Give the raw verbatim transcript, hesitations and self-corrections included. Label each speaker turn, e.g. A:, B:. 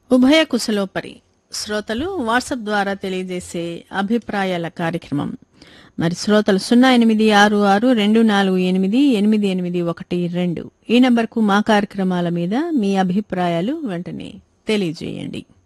A: ఉభయ కుశలోపరి శ్రోతలు వాట్సాప్ ద్వారా తెలియజేసే అభిప్రాయాల కార్యక్రమం. మరి శ్రోతలు సున్నా ఎనిమిది ఆరు ఆరు రెండు నాలుగు ఎనిమిది ఎనిమిది ఎనిమిది ఒకటి రెండు ఈ నంబర్కు మా కార్యక్రమాల మీద మీ అభిప్రాయాలు వెంటనే తెలియజేయండి.